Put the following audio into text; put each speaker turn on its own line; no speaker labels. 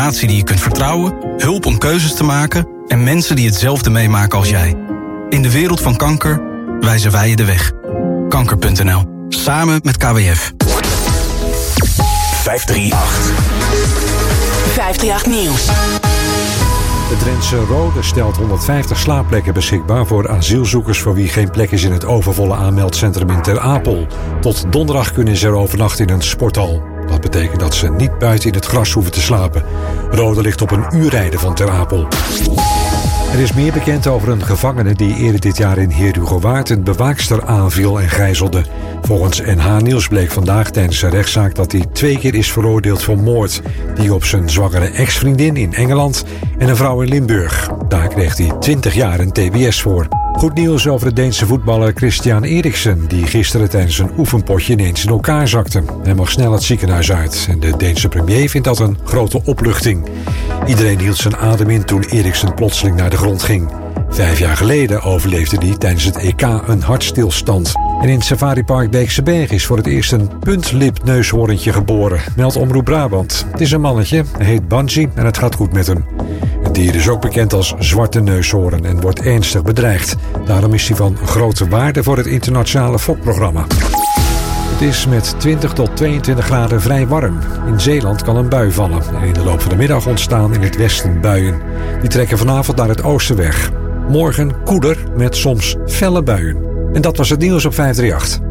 Informatie die je kunt vertrouwen, hulp om keuzes te maken en mensen die hetzelfde meemaken als jij. In de wereld van kanker wijzen wij je de weg. Kanker.nl. Samen met KWF.
538 Nieuws.
De Drentse Rode stelt 150 slaapplekken beschikbaar voor asielzoekers voor wie geen plek is in het overvolle aanmeldcentrum in Ter Apel. Tot donderdag kunnen ze er overnachten in een sporthal. Dat betekent dat ze niet buiten in het gras hoeven te slapen. Rode ligt op een uur rijden van Ter Apel. Er is meer bekend over een gevangene die eerder dit jaar in Heerhugowaard een bewaakster aanviel en gijzelde. Volgens NH Nieuws bleek vandaag tijdens een rechtszaak dat hij 2 keer is veroordeeld voor moord. Die op zijn zwangere ex-vriendin in Engeland en een vrouw in Limburg. Daar kreeg hij 20 jaar een TBS voor. Goed nieuws over de Deense voetballer Christian Eriksen, die gisteren tijdens een oefenpotje ineens in elkaar zakte. Hij mag snel het ziekenhuis uit en de Deense premier vindt dat een grote opluchting. Iedereen hield zijn adem in toen Eriksen plotseling naar de grond ging. 5 jaar geleden overleefde hij tijdens het EK een hartstilstand. En in het safaripark Beekse Berg is voor het eerst een puntlipneushoorntje geboren, meldt Omroep Brabant. Het is een mannetje, hij heet Banji en het gaat goed met hem. Het dier is ook bekend als zwarte neushoorn en wordt ernstig bedreigd. Daarom is hij van grote waarde voor het internationale fokprogramma. Het is met 20 tot 22 graden vrij warm. In Zeeland kan een bui vallen en in de loop van de middag ontstaan in het westen buien. Die trekken vanavond naar het oosten weg. Morgen koeler met soms felle buien. En dat was het nieuws op 538.